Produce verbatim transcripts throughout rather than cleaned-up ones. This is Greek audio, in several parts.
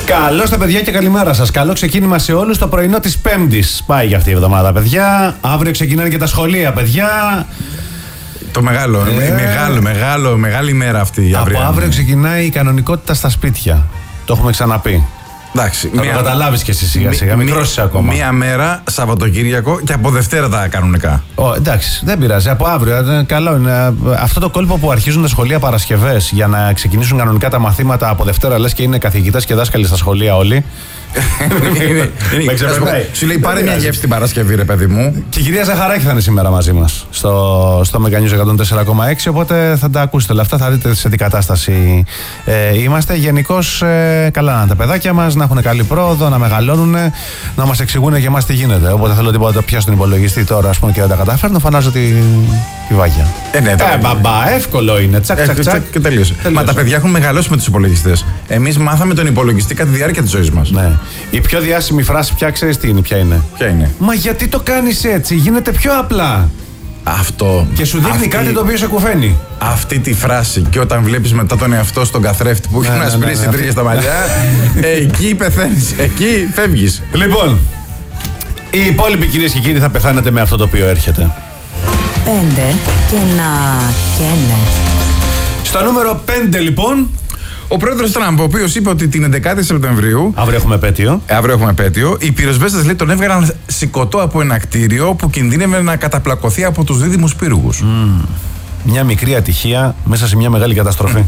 Καλώς τα παιδιά και καλημέρα σας. Καλό ξεκίνημα σε όλους. Το πρωινό της Πέμπτης πάει για αυτή η εβδομάδα, παιδιά. Αύριο ξεκινάνε και τα σχολεία, παιδιά. Το μεγάλο, ε... μεγάλο, μεγάλο, μεγάλη μέρα αυτή. Από αύριο, αύριο ξεκινάει η κανονικότητα στα σπίτια. Το έχουμε ξαναπεί. Εντάξει, θα μία... το καταλάβεις και εσύ σιγά σιγά. Μικρός είσαι ακόμα. Μία μέρα Σαββατοκύριακο και από Δευτέρα τα κανονικά. Oh, εντάξει, δεν πειράζει. Από αύριο. Καλό είναι. Αυτό το κόλπο που αρχίζουν τα σχολεία Παρασκευές για να ξεκινήσουν κανονικά τα μαθήματα από Δευτέρα, λες και είναι καθηγητές και δάσκαλοι στα σχολεία όλοι. Με ξεπερνάει. Σου λέει πάρε μια γεύση την Παρασκευή, ρε παιδί μου. Και η κυρία Ζαχαράκη θα είναι σήμερα μαζί μας στο, στο Mega News εκατόν τέσσερα κόμμα έξι. Οπότε θα τα ακούσετε όλα αυτά, θα δείτε σε τι κατάσταση ε, είμαστε. Γενικώς ε, καλά να είναι τα παιδάκια μας, να έχουν καλή πρόοδο, να μεγαλώνουν, να μας εξηγούν για εμάς τι γίνεται. Οπότε θέλω τίποτα το πιάσω τον υπολογιστή τώρα, ας πούμε, και δεν τα καταφέρνω, φανάζω τη, τη βάγια. Ε, ναι, ε, μπαμπά, εύκολο είναι. Τσακ, τσακ, τσακ. Και τελείωσε. Μα τα παιδιά έχουν μεγαλώσει με τους υπολογιστές. Εμείς μάθαμε τον υπολογιστή κατά τη διάρκεια της ζωής μας. Ναι. Η πιο διάσημη φράση πια ξέρεις τι είναι, ποια είναι? Ποια είναι? Μα γιατί το κάνεις έτσι, γίνεται πιο απλά. Αυτό. Και σου δείχνει αυτή, κάτι το οποίο σε κουφαίνει. Αυτή τη φράση, και όταν βλέπεις μετά τον εαυτό στον καθρέφτη που έχει να σπρίσει ναι, ναι, τρίχες στα μαλλιά, εκεί πεθαίνεις, εκεί φεύγεις. Λοιπόν, οι υπόλοιποι κυρίες και κύριοι θα πεθάνετε με αυτό το οποίο έρχεται. Πέντε και να καίνε. Στο νούμερο πέντε λοιπόν, ο πρόεδρος Τραμπ, ο οποίος είπε ότι την εβδομάδα Σεπτεμβρίου. Αύριο έχουμε επέτειο. Αύριο έχουμε επέτειο. Οι πυροσβέστες, λέει, τον έβγαλαν σηκωτό από ένα κτίριο που κινδύνευε να καταπλακωθεί από τους δίδυμους πύργους. Mm. Μια μικρή ατυχία μέσα σε μια μεγάλη καταστροφή.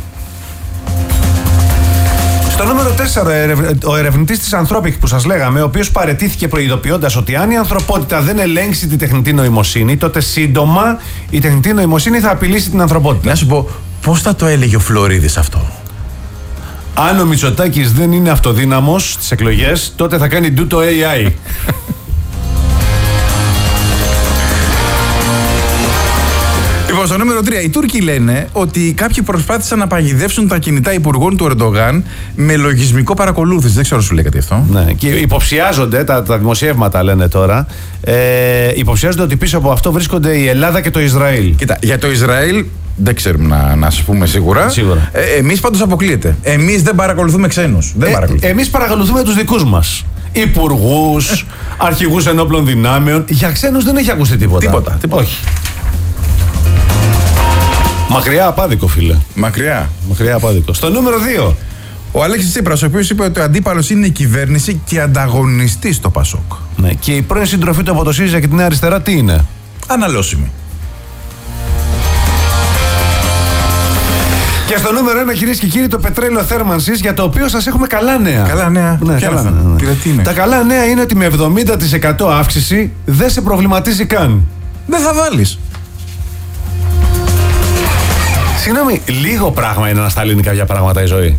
Στο νούμερο τέσσερα, ο ερευνητής της Anthropic που σας λέγαμε, ο οποίος παραιτήθηκε προειδοποιώντας ότι αν η ανθρωπότητα δεν ελέγξει τη τεχνητή νοημοσύνη, τότε σύντομα η τεχνητή νοημοσύνη θα απειλήσει την ανθρωπότητα. Να σου πω, πώς θα το έλεγε ο Φλωρίδης αυτό? Αν ο Μητσοτάκης δεν είναι αυτοδύναμος στις εκλογές, τότε θα κάνει ντου το έι άι. Λοιπόν, στο νούμερο τρία, οι Τούρκοι λένε ότι κάποιοι προσπάθησαν να παγιδεύσουν τα κινητά υπουργών του Ερντογάν με λογισμικό παρακολούθηση. Δεν ξέρω, σου λέει κάτι αυτό. Ναι, και υποψιάζονται, τα, τα δημοσιεύματα λένε τώρα, ε, υποψιάζονται ότι πίσω από αυτό βρίσκονται η Ελλάδα και το Ισραήλ. Κοίτα, για το Ισραήλ δεν ξέρουμε να, να σας πούμε σίγουρα. Σίγουρα. Ε, εμείς πάντως αποκλείεται. Εμείς δεν παρακολουθούμε ξένους. Δεν ε, παρακολουθούμε. Εμείς παρακολουθούμε τους δικούς μας. Υπουργούς, αρχηγούς ενόπλων δυνάμεων. Για ξένους δεν έχει ακουστεί τίποτα. Τίποτα. τίποτα. Όχι. Μακριά απάδικο, φίλε. Μακριά. Μακριά απάδικο. Στο νούμερο δύο. Ο Αλέξης Τσίπρας, ο οποίος είπε ότι ο αντίπαλος είναι η κυβέρνηση και ανταγωνιστής στο Πασόκ. Ναι. Και η πρώην συντροφή του από το ΣΥΡΙΖΑ και την Νέα Αριστερά τι είναι? Αναλώσιμη. Και στο νούμερο ένα, κυρίες και κύριοι, το πετρέλαιο θέρμανσης, για το οποίο σας έχουμε καλά νέα. Καλά νέα. Ναι, καλά νέα. Ναι. Τι είναι? Τα καλά νέα είναι ότι με εβδομήντα τοις εκατό αύξηση δεν σε προβληματίζει καν. Δεν θα βάλεις. Συγγνώμη, λίγο πράγμα είναι να σταλύνει κάποια πράγματα η ζωή.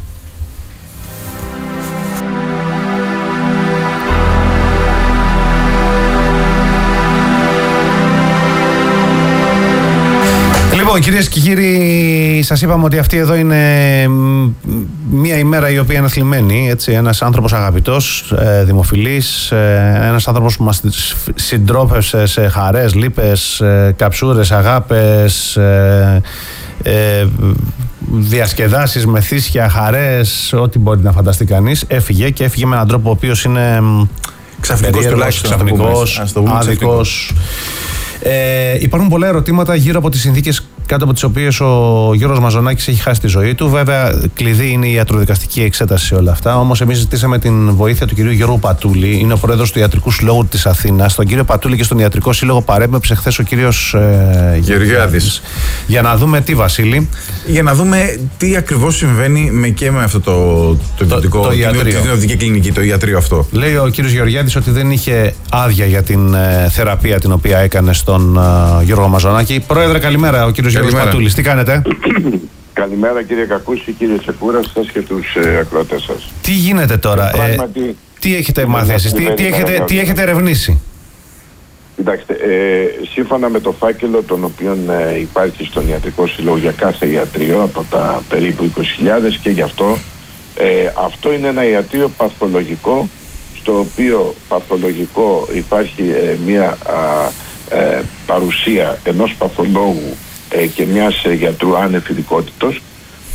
Λοιπόν, κυρίες και κύριοι, σας είπαμε ότι αυτή εδώ είναι μια ημέρα η οποία είναι θλιμμένη, έτσι, ένας άνθρωπος αγαπητός, ε, δημοφιλής, ε, ένας άνθρωπος που μας συντρόφευσε σε χαρές, λύπες, ε, καψούρες, αγάπες, ε, ε, διασκεδάσεις, μεθύσια, χαρές, ό,τι μπορεί να φανταστεί κανείς. Έφυγε και έφυγε με έναν τρόπο ο οποίος είναι ξαφνικός, τουλάχιστον ξαφνικός, άδικος. Ε, υπάρχουν πολλά ερωτήματα γύρω από τις συνθήκες κάτω από τις οποίες ο Γιώργος Μαζονάκης έχει χάσει τη ζωή του. Βέβαια, κλειδί είναι η ιατροδικαστική εξέταση σε όλα αυτά. Όμως, εμείς ζητήσαμε την βοήθεια του κυρίου Γιώργου Πατούλη. Είναι ο πρόεδρος του Ιατρικού Συλλόγου της Αθήνας. Στον κύριο Πατούλη και στον Ιατρικό Σύλλογο παρέμβεψε χθες ο κύριος ε, Γεωργιάδης. Για να δούμε τι, Βασίλη. Για να δούμε τι ακριβώς συμβαίνει με και με αυτό το, το, το, το, το ιατρείο. Την οδική κλινική, το ιατρείο αυτό. Λέει ο κύριος Γεωργιάδης ότι δεν είχε άδεια για την ε, θεραπεία την οποία έκανε στον ε, Γιώργο Μαζονάκη. Πρόεδρε, καλημέρα. Ο κύριος Γιώργος Πατούλης, τι κάνετε? Καλημέρα κύριε Κακούση, κύριε Σεκούρα, σας και τους ε, ακροατές σας. Τι γίνεται τώρα, ε, πράγματι, τι έχετε μάθει εσείς, τι, τι, έχετε, τι έχετε ερευνήσει? Κοιτάξτε, ε, σύμφωνα με το φάκελο τον οποίο ε, υπάρχει στον Ιατρικό Σύλλογο για κάθε ιατρείο από τα περίπου είκοσι χιλιάδες και γι' αυτό, ε, αυτό είναι ένα ιατρείο παθολογικό, στο οποίο παθολογικό υπάρχει ε, μια α, ε, παρουσία ενός παθολόγου και μιας γιατρού άνευ ειδικότητος,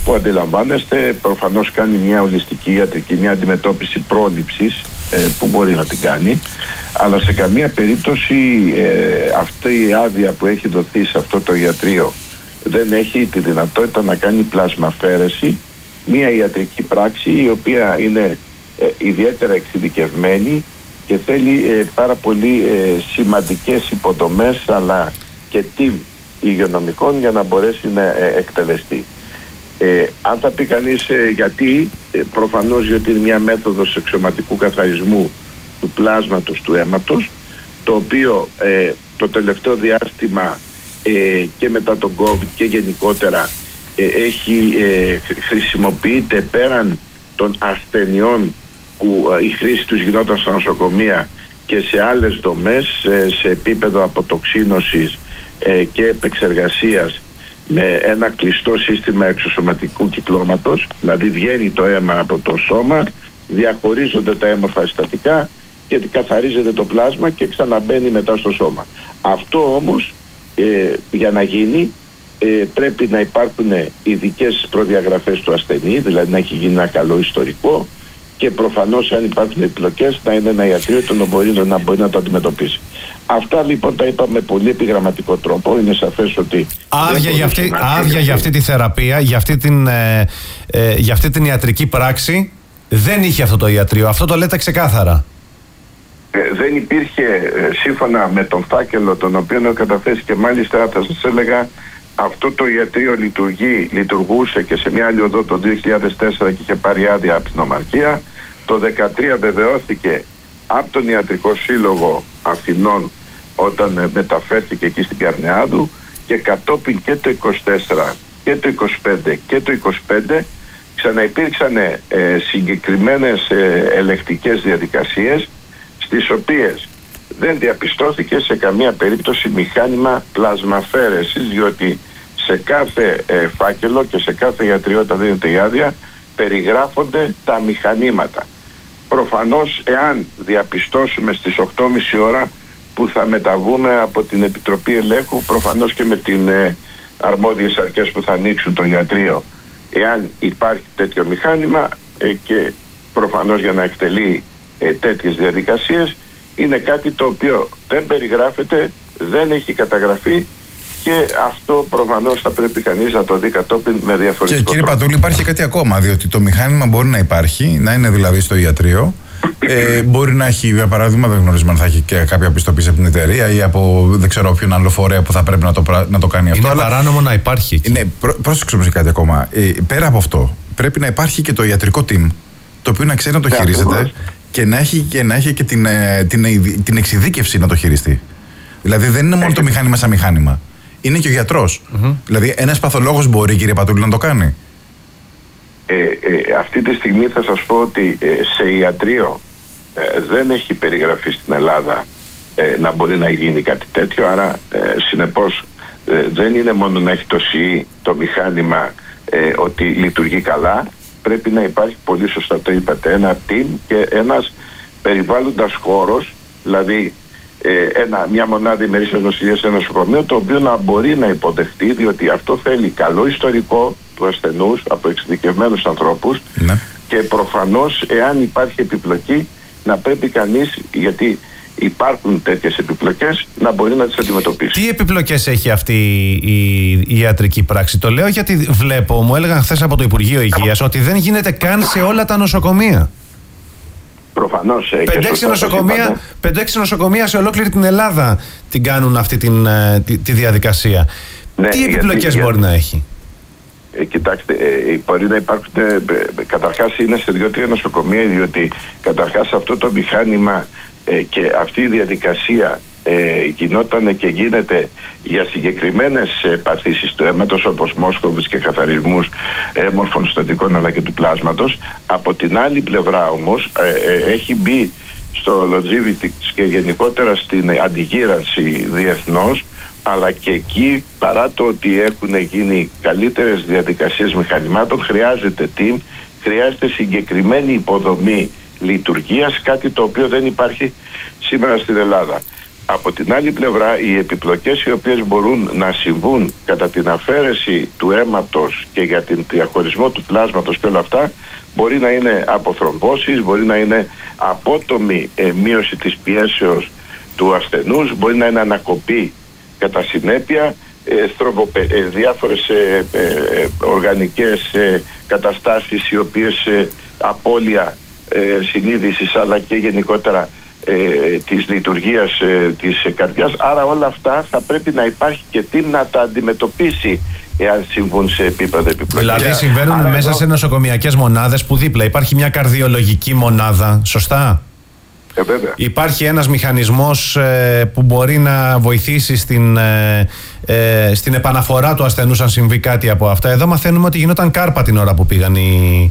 που αντιλαμβάνεστε προφανώς κάνει μια ολιστική ιατρική, μια αντιμετώπιση πρόληψης ε, που μπορεί να την κάνει, αλλά σε καμία περίπτωση ε, αυτή η άδεια που έχει δοθεί σε αυτό το ιατρείο δεν έχει τη δυνατότητα να κάνει πλασμαφαίρεση, μια ιατρική πράξη η οποία είναι ε, ιδιαίτερα εξειδικευμένη και θέλει ε, πάρα πολύ ε, σημαντικές υποδομές αλλά και team υγειονομικών για να μπορέσει να ε, εκτελεστεί. Ε, αν θα πει κανείς ε, γιατί, ε, προφανώς γιατί είναι μια μέθοδος εξωματικού καθαρισμού του πλάσματος του αίματος, το οποίο ε, το τελευταίο διάστημα ε, και μετά τον COVID και γενικότερα ε, έχει, ε, χρησιμοποιείται πέραν των ασθενειών που ε, η χρήση τους γινόταν στα νοσοκομεία και σε άλλες δομές, ε, σε επίπεδο αποτοξίνωσης ε, και επεξεργασίας με ένα κλειστό σύστημα εξωσωματικού κυκλώματος, δηλαδή βγαίνει το αίμα από το σώμα, διαχωρίζονται τα έμορφα συστατικά και καθαρίζεται το πλάσμα και ξαναμπαίνει μετά στο σώμα. Αυτό όμως ε, για να γίνει ε, πρέπει να υπάρχουν ειδικές προδιαγραφές του ασθενή, δηλαδή να έχει γίνει ένα καλό ιστορικό και προφανώς αν υπάρχουν επιλογές να είναι ένα ιατρείο το να μπορεί, να μπορεί να το αντιμετωπίσει. Αυτά λοιπόν τα είπα με πολύ επιγραμματικό τρόπο. Είναι σαφές ότι άδεια για αυτή, άδεια για αυτή τη θεραπεία, για αυτή την, ε, ε, για αυτή την ιατρική πράξη δεν είχε αυτό το ιατρείο. Αυτό το λέτε ξεκάθαρα. Ε, δεν υπήρχε ε, σύμφωνα με τον φάκελο τον οποίο έχω καταθέσει και μάλιστα θα σας έλεγα αυτό το ιατρείο λειτουργεί, λειτουργούσε και σε μια άλλη οδό το δύο χιλιάδες τέσσερα και είχε πάρει άδεια από την Ομαρχία. Το δύο χιλιάδες δεκατρία βεβαιώθηκε από τον Ιατρικό Σύλλογο Αθηνών όταν ε, μεταφέρθηκε εκεί στην Καρνεάδου και κατόπιν και το είκοσι τέσσερα και το είκοσι πέντε και το είκοσι πέντε ξαναυπήρξαν ε, συγκεκριμένες ε, ελεκτικές διαδικασίες στις οποίες δεν διαπιστώθηκε σε καμία περίπτωση μηχάνημα πλασμαφέρεσης, διότι σε κάθε ε, φάκελο και σε κάθε ιατρείο όταν δίνεται η άδεια περιγράφονται τα μηχανήματα. Προφανώς εάν διαπιστώσουμε στις οκτώ και μισή ώρα που θα μεταβούμε από την Επιτροπή Ελέγχου, προφανώς και με την ε, αρμόδιες αρχές που θα ανοίξουν το ιατρείο, εάν υπάρχει τέτοιο μηχάνημα ε, και προφανώς για να εκτελεί ε, τέτοιες διαδικασίες, είναι κάτι το οποίο δεν περιγράφεται, δεν έχει καταγραφεί και αυτό προφανώς θα πρέπει κανείς να το δει κατόπιν με διαφορετικό. Και κύριε Πατούλη, υπάρχει κάτι ακόμα, διότι το μηχάνημα μπορεί να υπάρχει, να είναι δηλαδή στο ιατρείο. Ε, μπορεί να έχει, για παράδειγμα, δεν γνωρίζουμε αν θα έχει και κάποια πιστοποίηση από την εταιρεία ή από δεν ξέρω ποιον άλλο φορέα που θα πρέπει να το, να το κάνει αυτό. Είναι παράνομο να υπάρχει εκεί. Ναι, πρό, πρόσεξε όμως κάτι ακόμα. Ε, πέρα από αυτό, πρέπει να υπάρχει και το ιατρικό team, το οποίο να ξέρει να το yeah, χειρίζεται και να έχει και, να έχει και την, την, την, την εξειδίκευση να το χειριστεί. Δηλαδή δεν είναι μόνο το μηχάνημα σαν μηχάνημα. Είναι και ο γιατρός. Mm-hmm. Δηλαδή ένας παθολόγος μπορεί, κύριε Πατούλη, να το κάνει. Ε, ε, αυτή τη στιγμή θα σας πω ότι ε, σε ιατρείο ε, δεν έχει περιγραφεί στην Ελλάδα ε, να μπορεί να γίνει κάτι τέτοιο, άρα ε, συνεπώς ε, δεν είναι μόνο να έχει το ΣΥ, το μηχάνημα ε, ότι λειτουργεί καλά, πρέπει να υπάρχει, πολύ σωστά το είπατε, ένα team και ένας περιβάλλοντας χώρος, δηλαδή ε, ένα, μια μονάδα ημερήσιας νοσηλείας σε ένα νοσοκομείο, το οποίο να μπορεί να υποδεχτεί, διότι αυτό θέλει καλό ιστορικό του ασθενούς από εξειδικευμένους ανθρώπους, ναι. Και προφανώς εάν υπάρχει επιπλοκή να πρέπει κανείς, γιατί υπάρχουν τέτοιες επιπλοκές, να μπορεί να τις αντιμετωπίσει. Τι επιπλοκές έχει αυτή η, η ιατρική πράξη? Το λέω γιατί βλέπω, μου έλεγαν χθες από το Υπουργείο Υγείας ότι δεν γίνεται καν σε όλα τα νοσοκομεία. Προφανώς. πέντε έξι νοσοκομεία σε ολόκληρη την Ελλάδα την κάνουν αυτή την, τη, τη διαδικασία. Ναι, τι επιπλοκές γιατί, μπορεί γιατί... να έχει? Ε, κοιτάξτε, ε, μπορεί να υπάρχουν, ε, καταρχάς είναι σε δύο-τρία νοσοκομεία, διότι καταρχάς αυτό το μηχάνημα ε, και αυτή η διαδικασία ε, γινόταν και γίνεται για συγκεκριμένες ε, παθήσεις του αίματος, όπως μόσχοβους και καθαρισμούς έμορφων συστατικών αλλά και του πλάσματος. Από την άλλη πλευρά όμως ε, ε, έχει μπει στο longevity και γενικότερα στην αντιγύρανση διεθνώς, αλλά και εκεί, παρά το ότι έχουν γίνει καλύτερες διαδικασίες μηχανημάτων, χρειάζεται team, χρειάζεται συγκεκριμένη υποδομή λειτουργίας, κάτι το οποίο δεν υπάρχει σήμερα στην Ελλάδα. Από την άλλη πλευρά, οι επιπλοκές οι οποίες μπορούν να συμβούν κατά την αφαίρεση του αίματος και για την διαχωρισμό του πλάσματος και όλα αυτά, μπορεί να είναι αποθρομβώσεις, μπορεί να είναι απότομη ε, μείωση της πιέσεως του ασθενούς, μπορεί να είναι ανακοπή κατά συνέπεια, ε, θρομβοπε, ε, διάφορες ε, ε, οργανικές ε, καταστάσεις οι οποίες ε, απώλεια ε, συνείδησης αλλά και γενικότερα Ε, της λειτουργίας ε, της ε, καρδιάς. Άρα όλα αυτά θα πρέπει να υπάρχει και τι να τα αντιμετωπίσει εάν συμβούν σε επίπεδο επιπλοκής. Δηλαδή συμβαίνουν Άρα μέσα εδώ... σε νοσοκομιακές μονάδες που δίπλα υπάρχει μια καρδιολογική μονάδα, σωστά? Ε, βέβαια. Υπάρχει ένας μηχανισμός ε, που μπορεί να βοηθήσει στην, ε, ε, στην επαναφορά του ασθενούς αν συμβεί κάτι από αυτά. Εδώ μαθαίνουμε ότι γινόταν κάρπα την ώρα που πήγαν οι,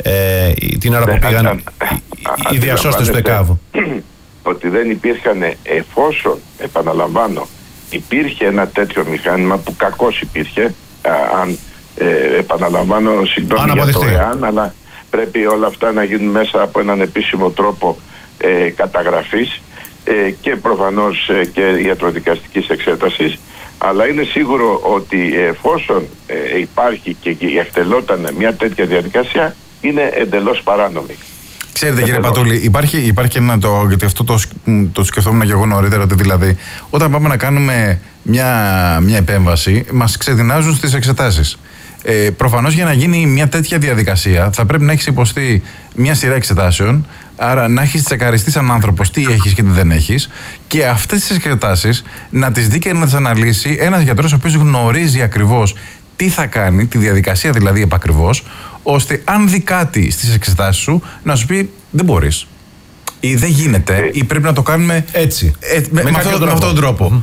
ε, την ώρα που πήγαν α, οι, οι διασώστες του ΕΚΑΒ. Ότι δεν υπήρχαν, εφόσον, επαναλαμβάνω, υπήρχε ένα τέτοιο μηχάνημα που κακώς υπήρχε, α, αν ε, επαναλαμβάνω, συγγνώμη για το εάν, αλλά πρέπει όλα αυτά να γίνουν μέσα από έναν επίσημο τρόπο ε, καταγραφής ε, και προφανώς ε, και ιατροδικαστικής εξέτασης, αλλά είναι σίγουρο ότι εφόσον ε, υπάρχει και εκτελόταν μια τέτοια διαδικασία, είναι εντελώς παράνομη. Ξέρετε, κύριε Πατούλη, υπάρχει, υπάρχει ένα το. Γιατί αυτό το, το σκεφτόμουν και εγώ νωρίτερα. Ότι δηλαδή, όταν πάμε να κάνουμε μια, μια επέμβαση, μας ξεδυνάζουν στις εξετάσεις. Ε, προφανώς για να γίνει μια τέτοια διαδικασία, θα πρέπει να έχεις υποστεί μια σειρά εξετάσεων. Άρα, να έχεις τσεκαριστεί σαν άνθρωπος τι έχεις και τι δεν έχεις. Και αυτές τις εξετάσεις να τις δει και να τις αναλύσει ένας γιατρός ο οποίος γνωρίζει ακριβώς τι θα κάνει, τη διαδικασία δηλαδή επακριβώς, ώστε αν δει κάτι στις εξετάσεις σου να σου πει δεν μπορείς ή δεν γίνεται ε, ή πρέπει να το κάνουμε έτσι, ε, με, με, με, αυτό, με αυτόν τον τρόπο.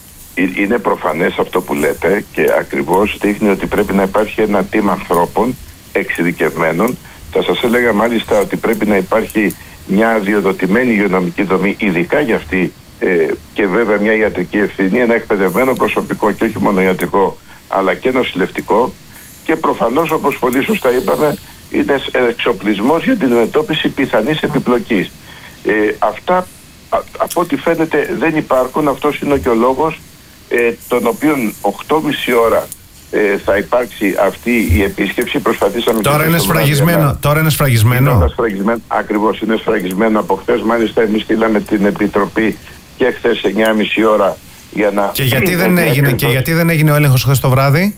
Είναι προφανές αυτό που λέτε και ακριβώς δείχνει ότι πρέπει να υπάρχει ένα team ανθρώπων εξειδικευμένων. Θα σας έλεγα μάλιστα ότι πρέπει να υπάρχει μια αδειοδοτημένη υγειονομική δομή ειδικά για αυτή ε, και βέβαια μια ιατρική ευθύνη, ένα εκπαιδευμένο προσωπικό και όχι μόνο ιατρικό αλλά και νοσηλευτικό, και προφανώς, όπως πολύ σωστά είπαμε, είναι εξοπλισμός για την αντιμετώπιση πιθανής επιπλοκής. Ε, αυτά α, από ό,τι φαίνεται δεν υπάρχουν. Αυτός είναι και ο λόγος ε, τον οποίον οκτώ και μισή ώρα ε, θα υπάρξει αυτή η επίσκεψη. Προσπαθήσαμε τώρα είναι σφραγισμένο. Να... Τώρα είναι σφραγισμένο. Είναι σφραγισμένο. Ακριβώς, είναι σφραγισμένο από χθες. Μάλιστα εμείς στείλαμε την Επιτροπή και χθες εννιά και μισή ώρα για να... Και γιατί δεν έγινε, και γιατί δεν έγινε ο έλεγχος χθες το βράδυ?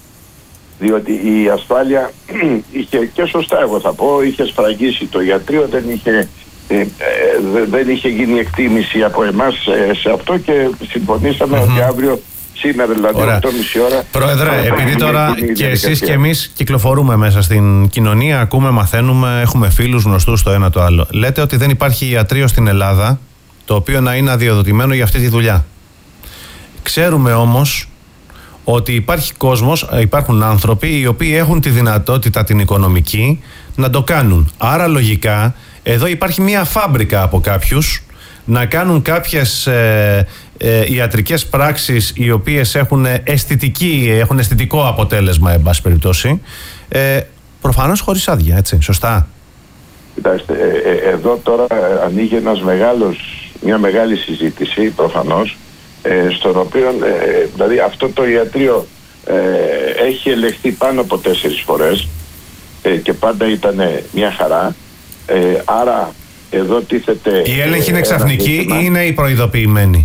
Διότι η ασφάλεια είχε, και σωστά εγώ θα πω, είχε σφραγίσει το ιατρείο, δεν είχε, ε, ε, δεν είχε γίνει εκτίμηση από εμάς ε, σε αυτό και συμφωνήσαμε mm-hmm. ότι αύριο, σήμερα δηλαδή οκτώ και μισή ώρα... Πρόεδρε, επειδή τώρα και εσείς και εμείς κυκλοφορούμε μέσα στην κοινωνία, ακούμε, μαθαίνουμε, έχουμε φίλους γνωστούς το ένα το άλλο. Λέτε ότι δεν υπάρχει ιατρείο στην Ελλάδα το οποίο να είναι αδειοδοτημένο για αυτή τη δουλειά. Ξέρουμε όμως ότι υπάρχει κόσμος, υπάρχουν άνθρωποι οι οποίοι έχουν τη δυνατότητα την οικονομική να το κάνουν. Άρα λογικά εδώ υπάρχει μια φάμπρικα από κάποιους να κάνουν κάποιες ε, ε, ιατρικές πράξεις οι οποίες έχουν, αισθητική, έχουν αισθητικό αποτέλεσμα, εν πάση περιπτώσει, ε, προφανώς χωρίς άδεια, έτσι, σωστά? Κοιτάξτε, ε, ε, εδώ τώρα ανοίγει ένας μεγάλος, μια μεγάλη συζήτηση προφανώς, Ε, στον οποίο, ε, δηλαδή αυτό το ιατρείο ε, έχει ελεγχθεί πάνω από τέσσερις φορές ε, και πάντα ήταν μια χαρά, ε, άρα εδώ τίθεται... Η έλεγχη είναι ξαφνική ή είναι η προειδοποιημένη?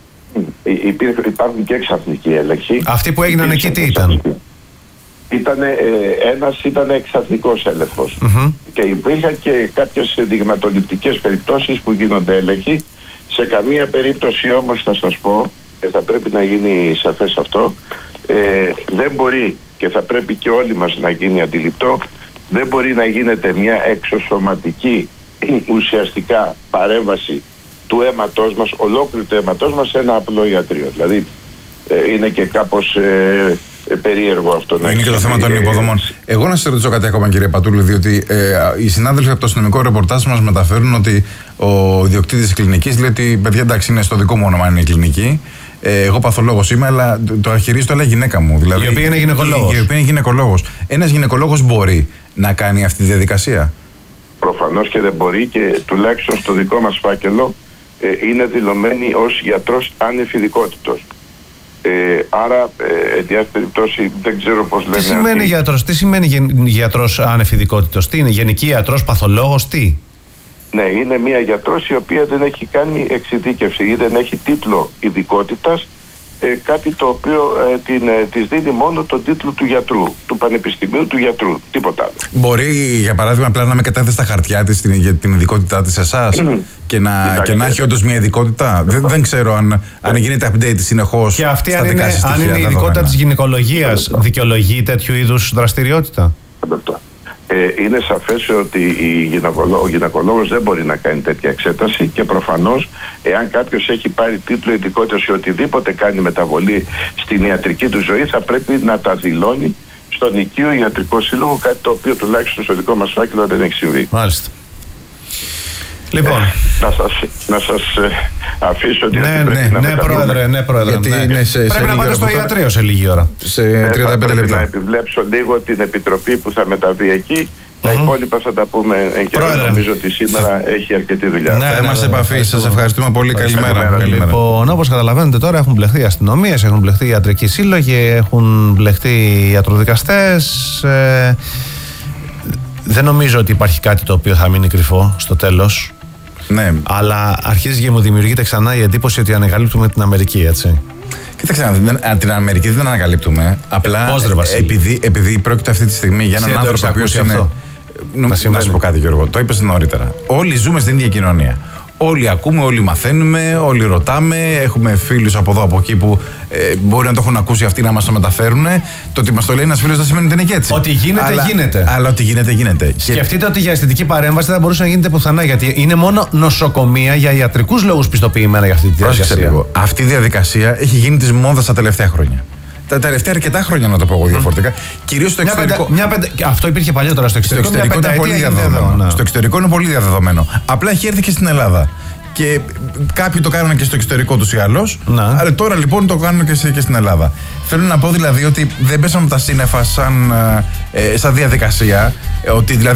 Υπάρχουν και ξαφνικοί έλεγχοι. Αυτοί που έγιναν εκεί τι ήταν? Ήτανε, ε, ένας ήταν εξαφνικός έλεγχος mm-hmm. και υπήρχαν και κάποιες δειγματοληπτικές περιπτώσεις που γίνονται έλεγχοι. Σε καμία περίπτωση όμως θα σας πω, και θα πρέπει να γίνει σαφές αυτό, ε, δεν μπορεί και θα πρέπει και όλοι μας να γίνει αντιληπτό, δεν μπορεί να γίνεται μια εξωσωματική ουσιαστικά παρέμβαση του αίματός μας, ολόκληρου του αίματός μας σε ένα απλό ιατρείο. Δηλαδή ε, είναι και κάπως ε, ε, περίεργο αυτό. Είναι και το θέμα των υποδομών. Εγώ να σας ρωτήσω κάτι ακόμα, κύριε Πατούλη, διότι ε, οι συνάδελφοι από το αστυνομικό ρεπορτάζ μας μεταφέρουν ότι ο ιδιοκτήτης της κλινικής λέει ότι παιδιά, εντάξει, είναι στο δικό μου όνομα είναι η κλινική. Ε, εγώ παθολόγος είμαι, αλλά το αρχηρίζει όλα η γυναίκα μου. Δηλαδή, η οποία είναι γυναικολόγος. Η οποία είναι γυναικολόγος. Ένας γυναικολόγος μπορεί να κάνει αυτή τη διαδικασία? Προφανώς και δεν μπορεί, και τουλάχιστον στο δικό μας φάκελο ε, είναι δηλωμένη ως γιατρός άνευ ειδικότητος. Ε, άρα, ε, εν διάση περιπτώσει, δεν ξέρω πώς λένε. Τι σημαίνει αυτοί. γιατρός, τι σημαίνει γεν, γιατρός άνευ ειδικότητος, τι είναι, γενική ιατρός, παθολόγος, τι? Ναι, είναι μια γιατρός η οποία δεν έχει κάνει εξειδίκευση ή δεν έχει τίτλο ειδικότητας, ε, κάτι το οποίο ε, την, ε, της δίνει μόνο τον τίτλο του γιατρού, του πανεπιστημίου του γιατρού, τίποτα άλλο. Μπορεί, για παράδειγμα, απλά να με κατέθεσε στα χαρτιά της την, για την ειδικότητά της εσάς και, να, και να έχει όντως μια ειδικότητα. Δεν, δεν ξέρω αν, αν γίνεται update συνεχώς. Και αυτή, στα αν είναι, στοιχεία, αν είναι η ειδικότητα της γυναικολογίας, δικαιολογεί τέτοιου είδους δραστηριότητα? Ε, είναι σαφές ότι η γυναικολό, ο γυναικολόγος δεν μπορεί να κάνει τέτοια εξέταση και προφανώς εάν κάποιος έχει πάρει τίτλο ειδικότητας ή οτιδήποτε κάνει μεταβολή στην ιατρική του ζωή θα πρέπει να τα δηλώνει στον οικείο ιατρικό σύλλογο, κάτι το οποίο τουλάχιστον στο δικό μας φάκελο δεν έχει συμβεί. Μάλιστα. Λοιπόν. Ε, να σας, να σας ε, αφήσω ότι ναι, πρέπει ναι, να ναι, πρόεδρε, ναι, πρόεδρε. Γιατί ναι. είναι σε, πρέπει σε να πάτε στο ιατρείο σε λίγη ώρα. Σε ε, τριάντα πέντε λεπτά. Να επιβλέψω λίγο την επιτροπή που θα μεταβεί εκεί. Τα Mm-hmm. υπόλοιπα θα τα πούμε εν καιρό. Νομίζω ότι σήμερα έχει αρκετή δουλειά. Ναι, θα είμαστε σε επαφή. Σας ευχαριστούμε πολύ. Καλημέρα. Λοιπόν, όπως καταλαβαίνετε τώρα έχουν μπλεχθεί αστυνομίες, έχουν μπλεχθεί ιατρικοί σύλλογοι, έχουν μπλεχθεί ιατροδικαστές. Ε, δεν νομίζω ότι υπάρχει κάτι το οποίο θα μείνει κρυφό στο τέλος. Ναι. Αλλά αρχίζει και μου δημιουργείται ξανά η εντύπωση ότι ανακαλύπτουμε την Αμερική, έτσι. Κοίταξε, την Αμερική δεν την ανακαλύπτουμε. Απλά Πώς, ρε, επειδή, επειδή πρόκειται αυτή τη στιγμή για έναν άνθρωπο ο οποίος είναι. Να, να σου πω κάτι, Γιώργο, το είπες νωρίτερα. Όλοι ζούμε στην ίδια κοινωνία. Όλοι ακούμε, όλοι μαθαίνουμε, όλοι ρωτάμε. Έχουμε φίλους από εδώ από εκεί που ε, μπορεί να το έχουν ακούσει αυτοί να μας το μεταφέρουν. Το ότι μας το λέει ένας φίλος δεν σημαίνει ότι είναι και έτσι. Ότι γίνεται, αλλά, γίνεται. Αλλά ότι γίνεται, γίνεται. Σκεφτείτε ότι για αισθητική παρέμβαση δεν θα μπορούσε να γίνεται πουθενά. Γιατί είναι μόνο νοσοκομεία για ιατρικούς λόγους πιστοποιημένα για αυτή τη διαδικασία. Αυτή η διαδικασία έχει γίνει της μόδας τα τελευταία χρόνια. Τα τελευταία αρκετά χρόνια, να το πω εγώ διαφορετικά. Κυρίως στο εξωτερικό. Πέντε, μια πέντε, αυτό υπήρχε παλιότερα στο εξωτερικό. Στο εξωτερικό, είναι πολύ διαδεδομένο. Εδώ, ναι. Στο εξωτερικό είναι πολύ διαδεδομένο. Απλά έχει έρθει και στην Ελλάδα. Και κάποιοι το κάνουν και στο εξωτερικό τους ή άλλως. Αλλά τώρα λοιπόν το κάνουν και, και στην Ελλάδα. Θέλω να πω δηλαδή ότι δεν πέσαμε τα σύννεφα σαν, ε, σαν διαδικασία. Ότι δηλαδή